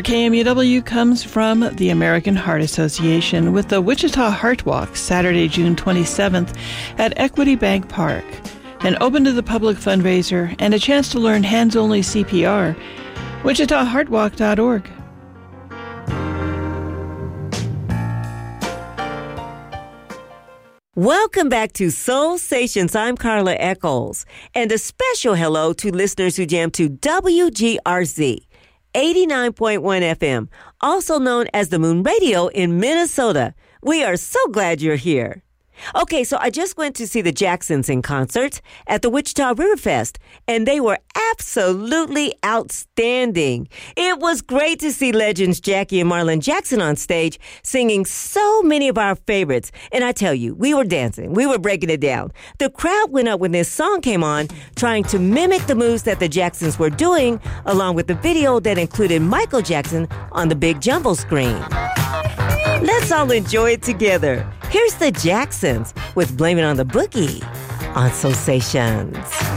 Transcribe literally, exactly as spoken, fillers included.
K M U W comes from the American Heart Association with the Wichita Heart Walk, Saturday, June twenty-seventh at Equity Bank Park. An open to the public fundraiser and a chance to learn hands-only C P R. wichita heart walk dot org. Welcome back to Soul Stations. I'm Carla Eccles. And a special hello to listeners who jam to W G R Z. eighty-nine point one F M, also known as the Moon Radio in Minnesota. We are so glad you're here. Okay, so I just went to see the Jacksons in concert at the Wichita Riverfest, and they were absolutely outstanding. It was great to see legends Jackie and Marlon Jackson on stage singing so many of our favorites. And I tell you, we were dancing. We were breaking it down. The crowd went up when this song came on, trying to mimic the moves that the Jacksons were doing, along with the video that included Michael Jackson on the big jumbo screen. Let's all enjoy it together. Here's the Jacksons with Blame It on the Boogie on Soul Stations.